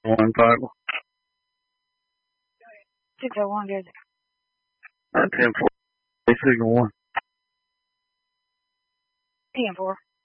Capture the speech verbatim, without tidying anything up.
one title. six oh one goes. Uh, ten four. Signal one. ten four.